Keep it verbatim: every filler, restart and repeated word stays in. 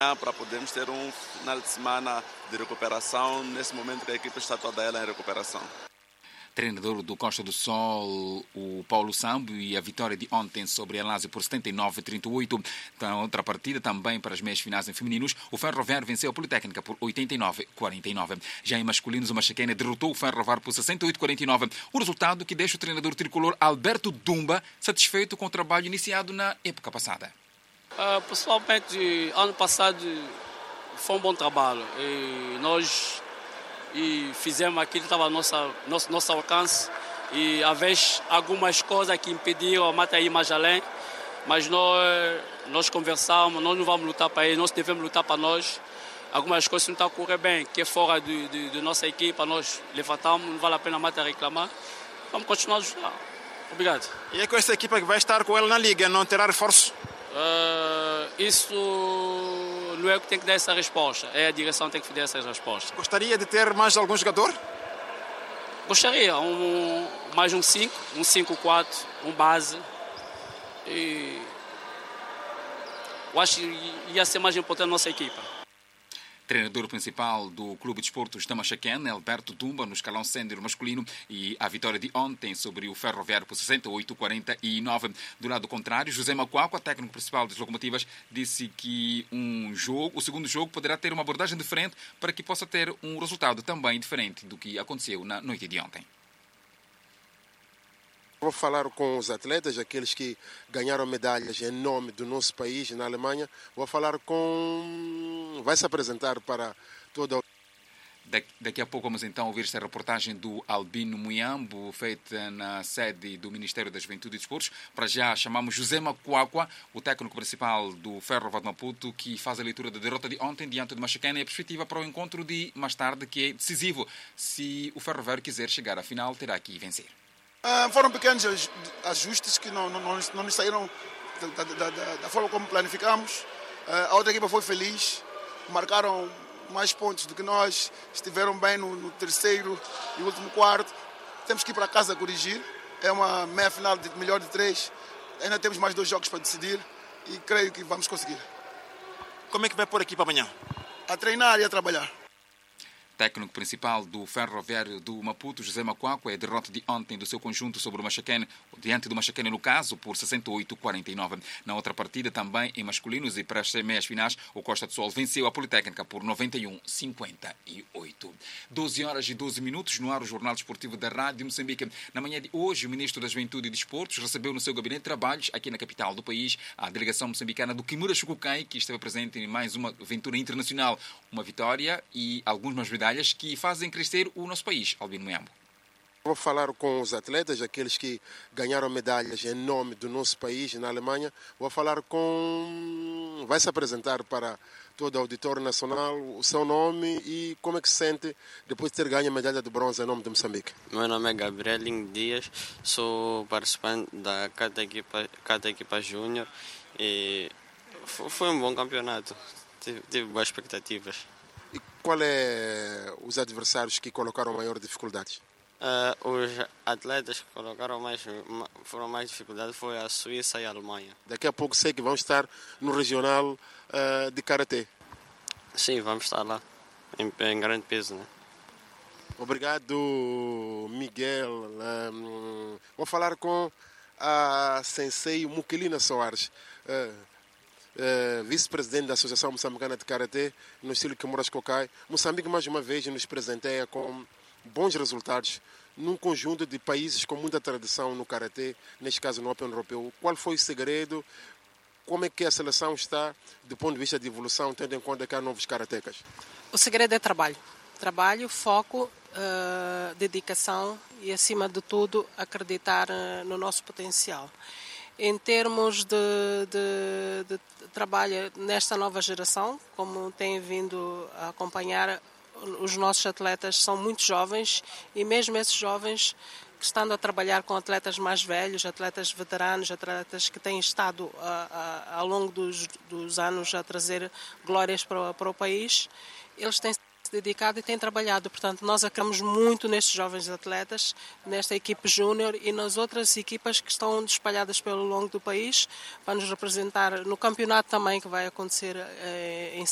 Para podermos ter um final de semana de recuperação, nesse momento que a equipe está toda ela em recuperação. Treinador do Costa do Sol, o Paulo Sambo, e a vitória de ontem sobre a Lazio por setenta e nove a trinta e oito. Na outra partida, também para as meias finais em femininos, o Ferroviário venceu a Politécnica por oitenta e nove a quarenta e nove. Já em masculinos, o Machacane derrotou o Ferroviário por sessenta e oito a quarenta e nove. Um resultado que deixa o treinador tricolor Alberto Dumba satisfeito com o trabalho iniciado na época passada. Uh, pessoalmente, ano passado foi um bom trabalho e nós e fizemos aquilo que estava ao nosso, nosso, nosso alcance e às vezes algumas coisas que impediram a mata ir mais além, mas nós, nós conversamos, nós não vamos lutar para ele, nós devemos lutar para nós. Algumas coisas não estão a correr bem, que é fora de, de, de nossa equipa, nós levantamos, não vale a pena a mata reclamar, vamos continuar a ajudar. Obrigado. E é com essa equipa que vai estar com ele na Liga, não terá reforço? Uh, isso não é o que tem que dar essa resposta, é a direção que tem que dar essa resposta. Gostaria de ter mais algum jogador? Gostaria, um, mais um cinco, um cinco quatro, um base. E eu acho que ia ser mais importante a nossa equipa. Treinador principal do Clube de Esportes da Machacane, Alberto Dumba, no escalão sénior masculino, e a vitória de ontem sobre o Ferroviário por sessenta e oito a quarenta e nove. Do lado contrário, José Macuaco, técnico principal das locomotivas, disse que um jogo, o segundo jogo poderá ter uma abordagem diferente para que possa ter um resultado também diferente do que aconteceu na noite de ontem. Vou falar com os atletas, aqueles que ganharam medalhas em nome do nosso país na Alemanha. Vou falar com... Vai se apresentar para toda... Daqui a pouco vamos então ouvir esta reportagem do Albino Muyambo, feita na sede do Ministério da Juventude e Desportos. Para já chamamos José Macuacua, o técnico principal do Ferroviário de Maputo, que faz a leitura da derrota de ontem diante do Machacane e a perspectiva para o encontro de mais tarde, que é decisivo. Se o Ferroviário quiser chegar à final, terá que vencer. Uh, foram pequenos ajustes que não, não, não nos saíram da, da, da, da forma como planificamos. Uh, a outra equipa foi feliz, marcaram mais pontos do que nós, estiveram bem no, no terceiro e último quarto. Temos que ir para casa corrigir. É uma meia final de melhor de três. Ainda temos mais dois jogos para decidir e creio que vamos conseguir. Como é que vai pôr aqui para amanhã? A treinar e a trabalhar. Técnico principal do Ferroviário do Maputo, José Macuaco, é a derrota de ontem do seu conjunto sobre o Machacane, diante do Machacane no caso, por sessenta e oito a quarenta e nove. Na outra partida, também em masculinos e para as meias finais, o Costa do Sol venceu a Politécnica por noventa e um a cinquenta e oito. doze horas e doze minutos, no ar o Jornal Desportivo da Rádio Moçambique. Na manhã de hoje, o Ministro da Juventude e Desportos recebeu no seu gabinete de trabalhos, aqui na capital do país, a delegação moçambicana do Kimura Xukukai, que esteve presente em mais uma aventura internacional. Uma vitória e algumas medalhas que fazem crescer o nosso país. Albino Muyambo. Vou falar com os atletas, aqueles que ganharam medalhas em nome do nosso país na Alemanha. Vou falar com... Vai se apresentar para todo o auditório nacional o seu nome e como é que se sente depois de ter ganho a medalha de bronze em nome de Moçambique. Meu nome é Gabriel Dias, sou participante da cada equipa, cada equipa júnior e foi um bom campeonato, tive, tive boas expectativas. E qual é os adversários que colocaram maior dificuldades? Uh, os atletas que colocaram mais, foram mais dificuldades foi a Suíça e a Alemanha. Daqui a pouco sei que vão estar no regional uh, de Karatê. Sim, vamos estar lá, em, em grande peso, né? Obrigado, Miguel. Um, vou falar com a sensei Muquelina Soares. Uh, Uh, vice-presidente da Associação Moçambicana de Karatê, no estilo Kimura Xukukai. Moçambique, mais uma vez, nos presenteia com bons resultados num conjunto de países com muita tradição no Karatê, neste caso no Open Europeu. Qual foi o segredo? Como é que a seleção está do ponto de vista de evolução, tendo em conta que há novos karatecas? O segredo é trabalho. Trabalho, foco, uh, dedicação e, acima de tudo, acreditar uh, no nosso potencial. Em termos de, de, de trabalho nesta nova geração, como tem vindo a acompanhar, os nossos atletas são muito jovens e mesmo esses jovens que estão a trabalhar com atletas mais velhos, atletas veteranos, atletas que têm estado a, a, ao longo dos, dos anos a trazer glórias para, para o país, eles têm dedicado e tem trabalhado. Portanto, nós acreditamos muito nestes jovens atletas, nesta equipe júnior e nas outras equipas que estão espalhadas pelo longo do país, para nos representar no campeonato também que vai acontecer eh, em